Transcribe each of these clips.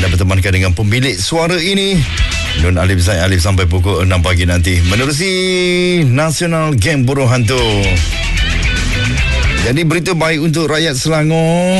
Anda bertemankan dengan pemilik suara ini, Nun Alif Zaid Alif, sampai pukul 6 pagi nanti menerusi Nasional Game Buruh Hantu. Jadi berita baik untuk rakyat Selangor.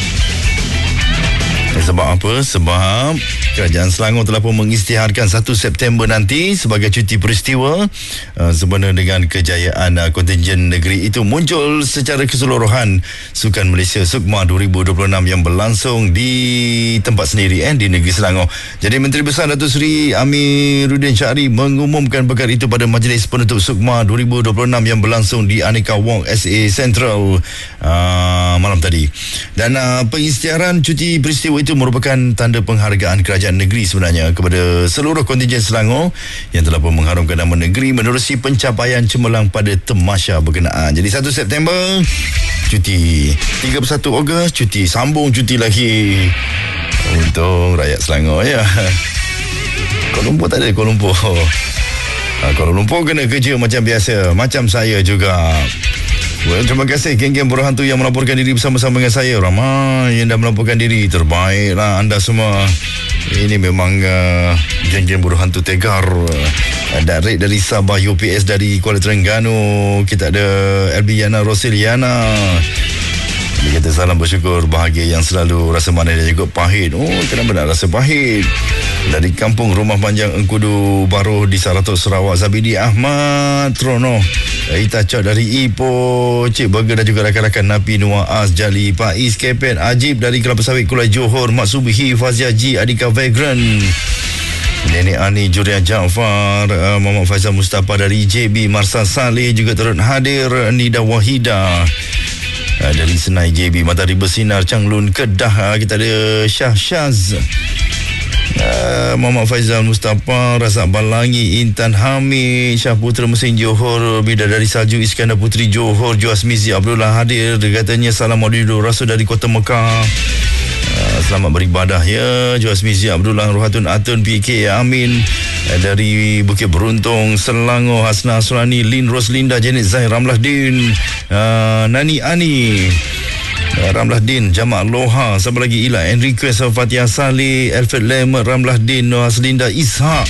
Sebab apa? Sebab Kerajaan Selangor telah pun mengisytiharkan 1 September nanti sebagai cuti peristiwa sempena dengan kejayaan kontingen negeri itu muncul secara keseluruhan Sukan Malaysia SUKMA 2026 yang berlangsung di tempat sendiri di negeri Selangor. Jadi Menteri Besar Datuk Seri Amiruddin Syahri mengumumkan perkara itu pada majlis penutup SUKMA 2026 yang berlangsung di Aneka Walk SA Central malam tadi. Dan pengisytiharan cuti peristiwa itu merupakan tanda penghargaan kerajaan negeri sebenarnya kepada seluruh kontingen Selangor yang telah pun mengharumkan nama negeri menerusi pencapaian cemerlang pada tamasya berkenaan. Jadi 1 September cuti, 31 Ogos cuti, sambung cuti lagi untuk rakyat Selangor ya. Kuala Lumpur tak ada. Kuala Lumpur Kuala Lumpur kena kerja macam biasa, macam saya juga. Well, terima kasih geng-geng Buruh Hantu yang melaporkan diri bersama-sama dengan saya. Ramai yang dah melaporkan diri. Terbaiklah anda semua. Ini memang geng-geng Buruh Hantu tegar. Direct dari Sabah, UPS dari Kuala Terengganu. Kita ada Elbiana Rosiliana. Dia kata salam bersyukur, bahagia yang selalu, rasa manis dan juga pahit. Oh, kenapa nak rasa pahit? Dari kampung Rumah Panjang Engkudu Baru di Saratok, Sarawak, Zabidi Ahmad Trono, Ita Cok dari Ipoh, Cik Burger dan juga rakan-rakan Napi Noah As Jali, Faiz Kepen Ajib dari Kelapa Sawit Kulai Johor, Mak Subihi Fazia Ji, Adika Vagrant, Nenek Ani Juria Jaafar, Muhammad Faizal Mustafa dari JB, Marsa Saleh juga turut hadir, Nida Wahida dari Senai JB, Matahari Bersinar Changlun Kedah, kita ada Syah Syaz, Muhammad Faizal Mustafa, Razak Balangi, Intan Hamid, Syah Putra Mesin Johor, Bidadari Salju Iskandar Putri Johor, Juas Mizi Abdullah hadir. Dia katanya salam Maulidul Rasul dari Kota Mekah. Selamat beribadah ya Juas Mizi Abdullah, Ruhatun Atun PK Amin dari Bukit Beruntung Selangor, Hasna Surani, Lin Roslinda, Janet Zahir, Ramlah Din, Nani Ani, Ramlah Din, Jamak Loha, siapa lagi, Ila Enrique, Fatihah Saleh, Alfred Lemer, Ramlah Din, Haslinda Ishak,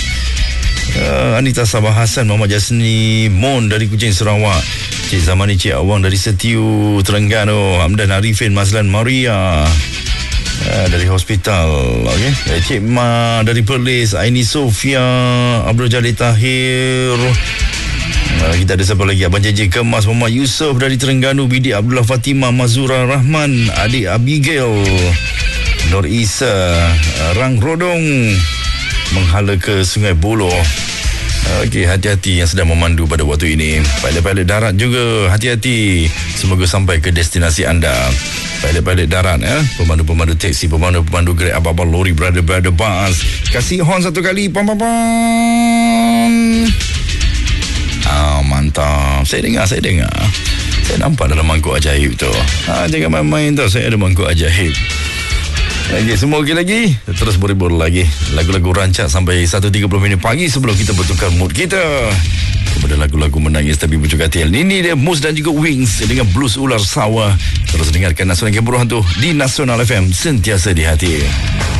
Anita Sabah Hasan, Muhammad Jasni Mon dari Kuching Sarawak, Cik Zamani, Cik Awang dari Setiu Terengganu, Hamdan Arifin, Mazlan Maria dari hospital, Cik Ma dari Perlis, Aini Sofia, Abdul Jalil Tahir. Kita ada siapa lagi, Abang JJ Kemas, Muhammad Yusof dari Terengganu, Bidik Abdullah Fatimah, Mazura Rahman, Adik Abigail, Nur Isa, Rang Rodong menghala ke Sungai Buloh. Okey, hati-hati yang sedang memandu pada waktu ini. Pilot-pilot darat juga hati-hati, semoga sampai ke destinasi anda. Pilot-pilot darat, pemandu-pemandu teksi, pemandu-pemandu Grab, abang-abang lori, brother-brother bus, kasih horn satu kali, pam-pam-pam. Mantap. Saya dengar. Saya nampak dalam mangkuk ajaib tu. Jangan main-main tau, saya ada mangkuk ajaib. Okey, semua okey lagi? Terus beribur lagi. Lagu-lagu rancak sampai 1.30 minit pagi sebelum kita bertukar mood kita kepada lagu-lagu menangis tapi bercakap hati. Ini dia Mus dan juga Wings dengan Blues Ular Sawah. Terus dengarkan Nasional Game Buruh Hantu di Nasional FM, sentiasa di hati.